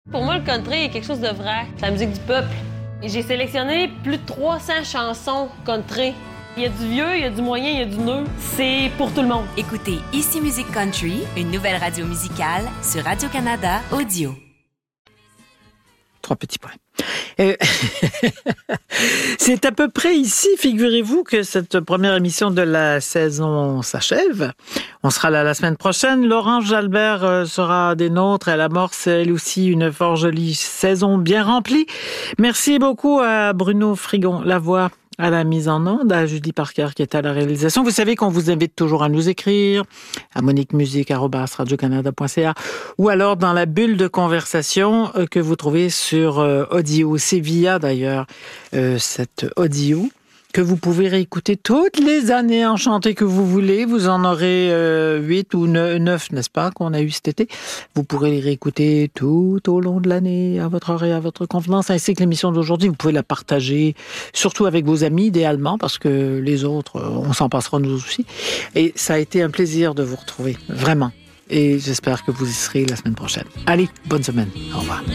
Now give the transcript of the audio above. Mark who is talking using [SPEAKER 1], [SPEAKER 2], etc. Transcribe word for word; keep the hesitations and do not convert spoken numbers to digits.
[SPEAKER 1] Pour moi, le country est quelque chose de vrai. C'est la musique du peuple. Et j'ai sélectionné plus de trois cents chansons country. Il y a du vieux, il y a du moyen, il y a du neuf. C'est pour tout le monde.
[SPEAKER 2] Écoutez Ici Musique Country, une nouvelle radio musicale sur Radio-Canada Audio.
[SPEAKER 3] Trois petits points. Euh, C'est à peu près ici, figurez-vous, que cette première émission de la saison s'achève. On sera là la semaine prochaine. Laurence Jalbert sera des nôtres. Elle amorce, elle aussi, une fort jolie saison bien remplie. Merci beaucoup à Bruno Frigon-Lavoie à la mise en onde, à Julie Parker qui est à la réalisation. Vous savez qu'on vous invite toujours à nous écrire à moniquemusique arobase radio canada point c a ou alors dans la bulle de conversation que vous trouvez sur euh, Audio. C'est via d'ailleurs euh, cette Audio que vous pouvez réécouter toutes les années enchantées que vous voulez. Vous en aurez euh, huit ou neuf, n'est-ce pas, qu'on a eu cet été. Vous pourrez les réécouter tout au long de l'année, à votre heure et à votre convenance, ainsi que l'émission d'aujourd'hui. Vous pouvez la partager, surtout avec vos amis, idéalement, parce que les autres, on s'en passera nous aussi. Et ça a été un plaisir de vous retrouver, vraiment. Et j'espère que vous y serez la semaine prochaine. Allez, bonne semaine. Au revoir.